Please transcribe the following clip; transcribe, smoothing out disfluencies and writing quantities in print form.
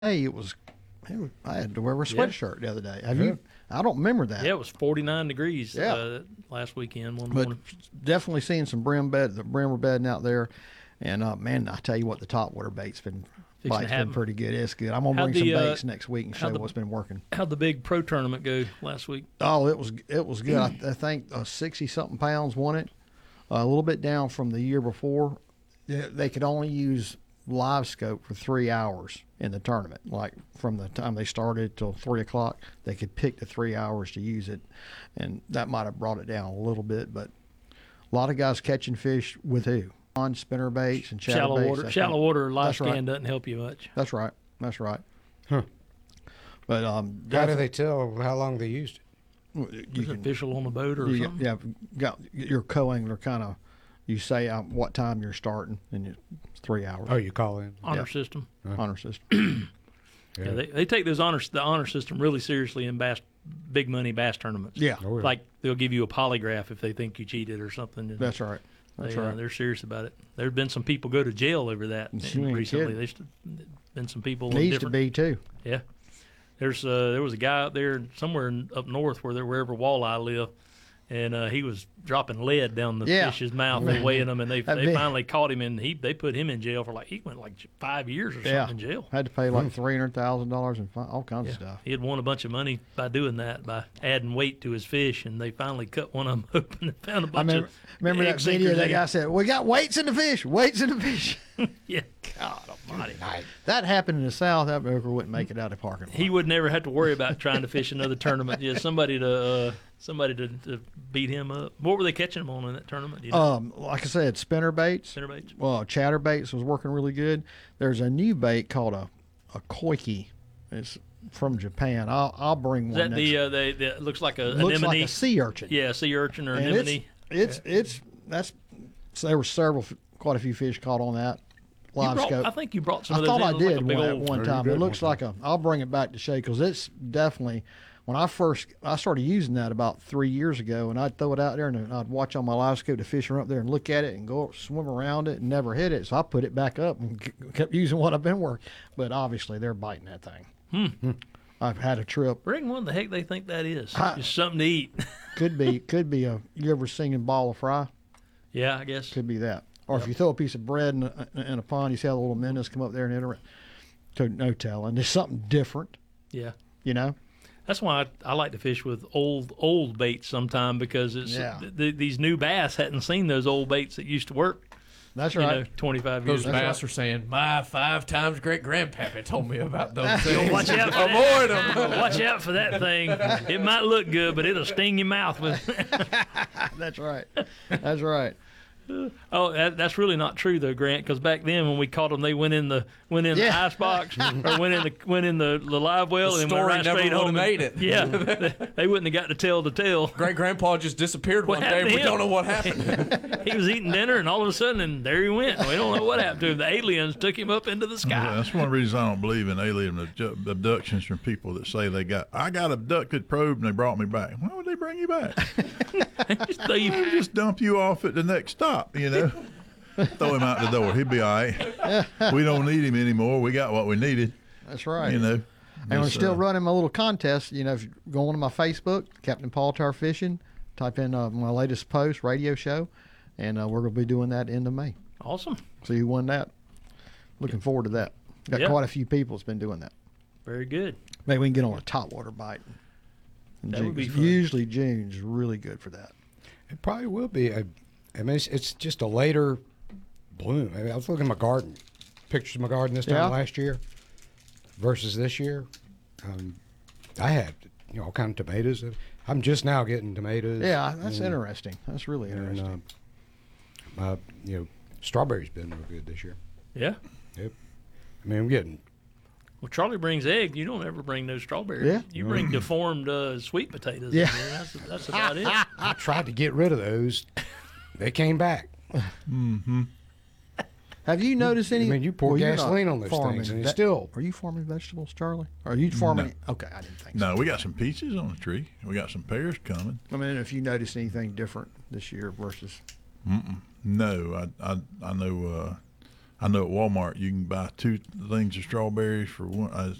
Hey, I had to wear a sweatshirt the other day. Have you? I don't remember that. Yeah, it was 49 degrees last weekend one but morning. definitely seeing some the brim were bedding out there. And man, I tell you what, the topwater bait's been pretty good. It's good. I'm gonna bring some baits next week and show what's been working. How'd the big pro tournament go last week? Oh, it was good. I think 60-something pounds won it. A little bit down from the year before. They could only use live scope for 3 hours in the tournament. Like from the time they started till 3 o'clock, they could pick the 3 hours to use it, and that might have brought it down a little bit. But a lot of guys catching fish with on spinner baits and shallow baits. Shallow water live scan doesn't help you much. That's right. Huh. But how do they tell how long they used it? You can official on the boat or something. Yeah, got your co-angler kind of. You say what time you're starting, and it's 3 hours. Oh, you call in honor system. Honor system. Yeah, they take the honor system really seriously in big money bass tournaments. Yeah, like they'll give you a polygraph if they think you cheated or something. That's right. That's right. They're serious about it. There have been some people go to jail over that recently. There's been some people needs to be too. Yeah, there was a guy out there somewhere up north wherever walleye live. And he was dropping lead down the fish's mouth and weighing them, and they finally caught him, and they put him in jail for he went 5 years or something in jail. Had to pay $300,000 and all kinds of stuff. He had won a bunch of money by doing that, by adding weight to his fish, and they finally cut one of them open and found a bunch of remember that video that guy said, "We got weights in the fish, weights in the fish." Yeah. God almighty. That happened in the South. That Booker wouldn't make it out of parking lot. He would never have to worry about trying to fish another tournament. Yeah, somebody to beat him up. What were they catching him on in that tournament? You know? Like I said, spinner baits. Well, chatter baits was working really good. There's a new bait called a koiki. It's from Japan. I'll bring one. Is that the looks like a looks anemone? Like a sea urchin. Yeah, sea urchin or anemone. So there were quite a few fish caught on that. Live scope. I think you brought some of those. I thought I did one time. It looks like I'll bring it back to show because it's definitely. When I started using that about 3 years ago, and I'd throw it out there and I'd watch on my live scope the fish run up there and look at it and go swim around it and never hit it. So I put it back up and kept using what I've been working. But obviously they're biting that thing. I've had a trip. Bring one. The heck they think that is? Just something to eat. Could be a. You ever seen a ball of fry? Yeah, I guess. Could be that. Or if you throw a piece of bread in a pond, you see how the little minnows come up there and enter it. So no telling. There's something different. Yeah. You know? That's why I like to fish with old baits sometime because it's these new bass hadn't seen those old baits that used to work. That's right. 25 years ago. Those bass are saying, my 5 times great grandpappy told me about those things. Watch out for avoid them. Watch out for that thing. It might look good, but it'll sting your mouth with. That's right. That's right. Oh, that's really not true though, Grant. Because back then when we caught them, they went in the ice box or went in the live well and went right straight home. Made it. Yeah, they wouldn't have got to tell the tale. Great grandpa just disappeared one day. We don't know what happened. He was eating dinner and all of a sudden, and there he went. We don't know what happened to him. The aliens took him up into the sky. Well, that's one reason I don't believe in alien abductions from people that say I got abducted, probed, and they brought me back. Why would they bring you back? They just dump you off at the next stop, you know. Throw him out the door. He'll be all right. We don't need him anymore. We got what we needed. That's right. You know. And we're still running my little contest. You know, if you go on to my Facebook, Captain Paul Tar Fishing, type in my latest post, radio show, and we're going to be doing that end of May. Awesome. So you won that. Looking forward to that. Got quite a few people that's been doing that. Very good. Maybe we can get on a topwater bite. That would be fun. Usually June's really good for that. It probably will be. I mean, it's just a later bloom. I was looking at my garden, pictures of my garden this time last year versus this year. I had all kinds of tomatoes. I'm just now getting tomatoes. Yeah, that's interesting. That's really interesting. And, strawberries been real good this year. Yeah. Yep. I mean, I'm getting. Well, Charlie brings egg. You don't ever bring those strawberries. Yeah. You bring deformed sweet potatoes. Yeah. That's about it. I tried to get rid of those. They came back. Mm-hmm. Have you noticed any? I mean, you pour gasoline on those things, and it's still. Are you farming vegetables, Charlie? Are you farming? No. Okay, I didn't think so. No, we got some peaches on the tree. We got some pears coming. I mean, if you noticed anything different this year versus. No, I know. I know at Walmart you can buy 2 things of strawberries for one.